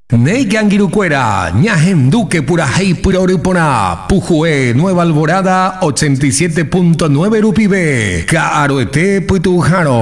Neigangirucuera, Ñajenduque Purajei Puroripona, Pujue, Nueva Alborada, 87.9 Rupibe, Caroete Putujano.